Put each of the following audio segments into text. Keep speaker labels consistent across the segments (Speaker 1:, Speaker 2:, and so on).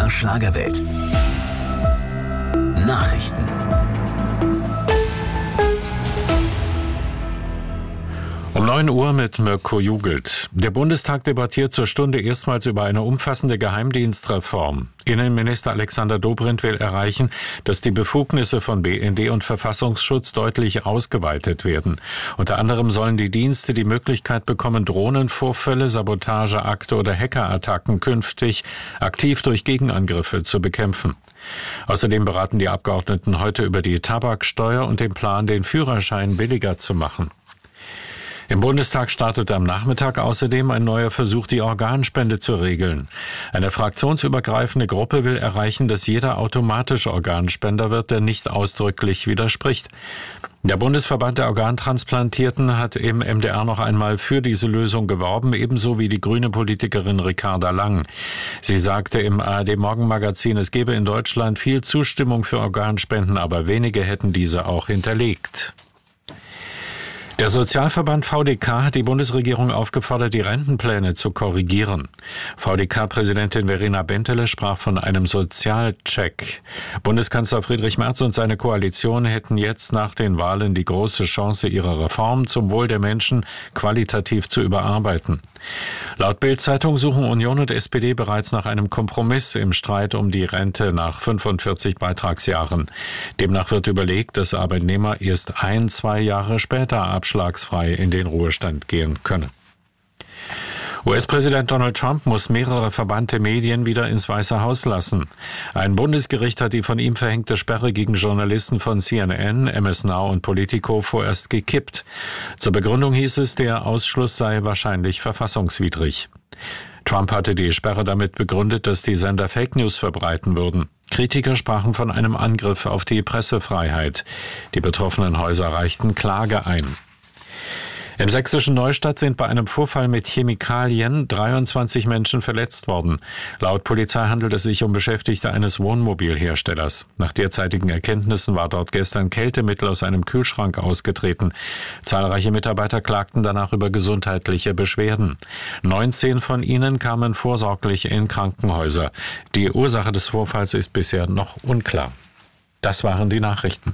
Speaker 1: MDR Schlagerwelt. Nachrichten.
Speaker 2: Um 9 Uhr mit Mirko Jugelt. Der Bundestag debattiert zur Stunde erstmals über eine umfassende Geheimdienstreform. Innenminister Alexander Dobrindt will erreichen, dass die Befugnisse von BND und Verfassungsschutz deutlich ausgeweitet werden. Unter anderem sollen die Dienste die Möglichkeit bekommen, Drohnenvorfälle, Sabotageakte oder Hackerattacken künftig aktiv durch Gegenangriffe zu bekämpfen. Außerdem beraten die Abgeordneten heute über die Tabaksteuer und den Plan, den Führerschein billiger zu machen. Im Bundestag startet am Nachmittag außerdem ein neuer Versuch, die Organspende zu regeln. Eine fraktionsübergreifende Gruppe will erreichen, dass jeder automatisch Organspender wird, der nicht ausdrücklich widerspricht. Der Bundesverband der Organtransplantierten hat im MDR noch einmal für diese Lösung geworben, ebenso wie die grüne Politikerin Ricarda Lang. Sie sagte im ARD-Morgenmagazin, es gebe in Deutschland viel Zustimmung für Organspenden, aber wenige hätten diese auch hinterlegt. Der Sozialverband VDK hat die Bundesregierung aufgefordert, die Rentenpläne zu korrigieren. VDK-Präsidentin Verena Bentele sprach von einem Sozialcheck. Bundeskanzler Friedrich Merz und seine Koalition hätten jetzt nach den Wahlen die große Chance, ihre Reform zum Wohl der Menschen qualitativ zu überarbeiten. Laut Bild-Zeitung suchen Union und SPD bereits nach einem Kompromiss im Streit um die Rente nach 45 Beitragsjahren. Demnach wird überlegt, dass Arbeitnehmer erst 1-2 Jahre später abschlagsfrei in den Ruhestand gehen können. US-Präsident Donald Trump muss mehrere verbannte Medien wieder ins Weiße Haus lassen. Ein Bundesgericht hat die von ihm verhängte Sperre gegen Journalisten von CNN, MS Now und Politico vorerst gekippt. Zur Begründung hieß es, der Ausschluss sei wahrscheinlich verfassungswidrig. Trump hatte die Sperre damit begründet, dass die Sender Fake News verbreiten würden. Kritiker sprachen von einem Angriff auf die Pressefreiheit. Die betroffenen Häuser reichten Klage ein. Im sächsischen Neustadt sind bei einem Vorfall mit Chemikalien 23 Menschen verletzt worden. Laut Polizei handelt es sich um Beschäftigte eines Wohnmobilherstellers. Nach derzeitigen Erkenntnissen war dort gestern Kältemittel aus einem Kühlschrank ausgetreten. Zahlreiche Mitarbeiter klagten danach über gesundheitliche Beschwerden. 19 von ihnen kamen vorsorglich in Krankenhäuser. Die Ursache des Vorfalls ist bisher noch unklar. Das waren die Nachrichten.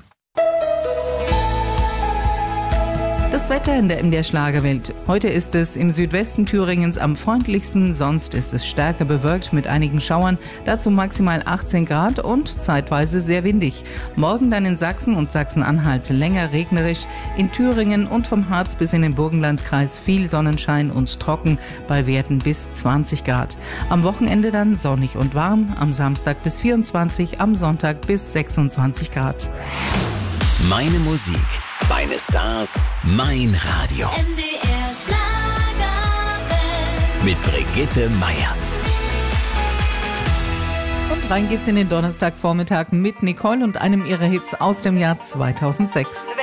Speaker 3: Das Wetter in der MDR Schlagerwelt. Heute ist es im Südwesten Thüringens am freundlichsten, sonst ist es stärker bewölkt mit einigen Schauern, dazu maximal 18 Grad und zeitweise sehr windig. Morgen dann in Sachsen und Sachsen-Anhalt länger regnerisch, in Thüringen und vom Harz bis in den Burgenlandkreis viel Sonnenschein und trocken bei Werten bis 20 Grad. Am Wochenende dann sonnig und warm, am Samstag bis 24, am Sonntag bis 26 Grad.
Speaker 1: Meine Musik, meine Stars, mein Radio.
Speaker 4: MDR Schlagerwelt.
Speaker 1: Mit Brigitte Meier.
Speaker 3: Und rein geht's in den Donnerstagvormittag mit Nicole und einem ihrer Hits aus dem Jahr 2006.